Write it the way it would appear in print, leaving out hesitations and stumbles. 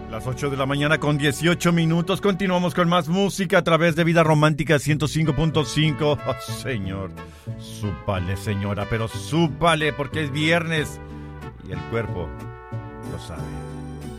Las 8 de la mañana con 18 minutos. Continuamos con más música a través de Vida Romántica 105.5. Oh, señor, súpale, señora, pero súpale porque es viernes y el cuerpo lo sabe.